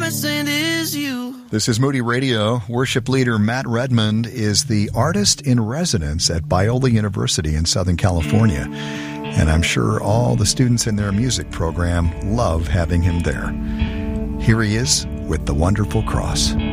saint is you. This is Moody Radio. Worship leader Matt Redmond is the artist in residence at Biola University in Southern California. And I'm sure all the students in their music program love having him there. Here he is with The Wonderful Cross.